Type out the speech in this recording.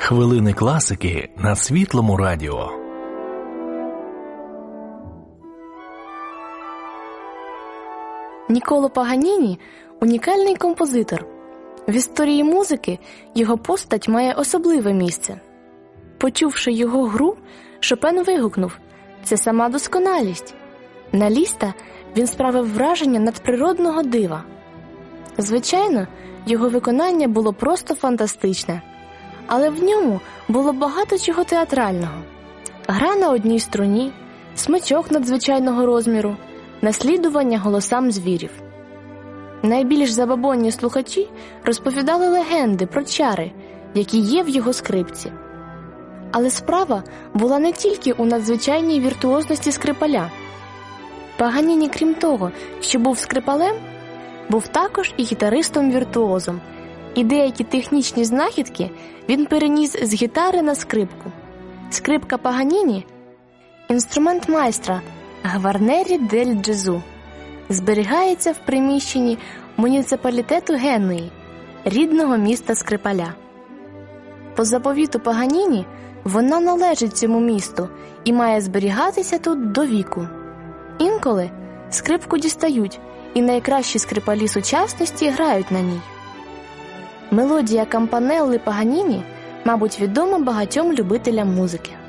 Хвилини класики на Світлому радіо. Нікколо Паганіні – унікальний композитор. В історії музики його постать має особливе місце. Почувши його гру, Шопен вигукнув: «Це сама досконалість!» На Ліста він справив враження надприродного дива. Звичайно, його виконання було просто фантастичне. Але в ньому було багато чого театрального. Гра на одній струні, смичок надзвичайного розміру, наслідування голосам звірів. Найбільш забобонні слухачі розповідали легенди про чари, які є в його скрипці. Але справа була не тільки у надзвичайній віртуозності скрипаля. Паганіні, крім того, що був скрипалем, був також і гітаристом-віртуозом, і деякі технічні знахідки він переніс з гітари на скрипку. Скрипка Паганіні – інструмент майстра Гварнері дель Джезу. Зберігається в приміщенні муніципалітету Генуї, рідного міста скрипаля. По заповіту Паганіні вона належить цьому місту і має зберігатися тут до віку. Інколи скрипку дістають, і найкращі скрипалі сучасності грають на ній. Мелодія кампанелли Паганіні, мабуть, відома багатьом любителям музики.